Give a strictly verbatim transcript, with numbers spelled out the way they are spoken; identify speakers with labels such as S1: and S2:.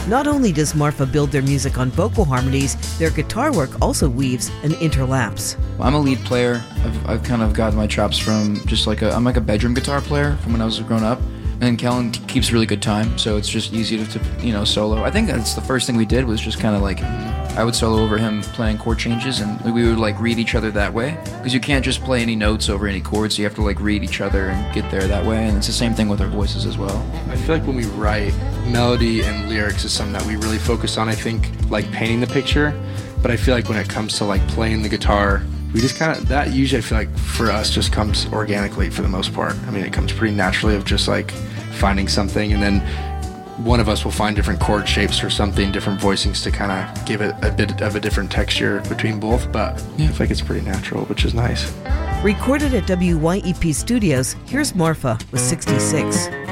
S1: Not only does Marfa build their music on vocal harmonies, their guitar work also weaves and interlaps.
S2: I'm a lead player. I've, I've kind of gotten my chops from just like a, I'm like a bedroom guitar player from when I was growing up. And Kellen keeps really good time, so it's just easy to, to, you know, solo. I think that's the first thing we did was just kind of like, I would solo over him playing chord changes, and we would like read each other that way. Because you can't just play any notes over any chords, so you have to like read each other and get there that way. And it's the same thing with our voices as well.
S3: I feel like when we write, melody and lyrics is something that we really focus on. I think like painting the picture, but I feel like when it comes to like playing the guitar, we just kind of, that usually I feel like for us just comes organically for the most part. I mean, it comes pretty naturally of just like finding something, and then one of us will find different chord shapes or something, different voicings to kind of give it a bit of a different texture between both, but yeah. I feel like it's pretty natural, which is nice.
S1: Recorded at W Y E P Studios, here's Marfa with sixty-six.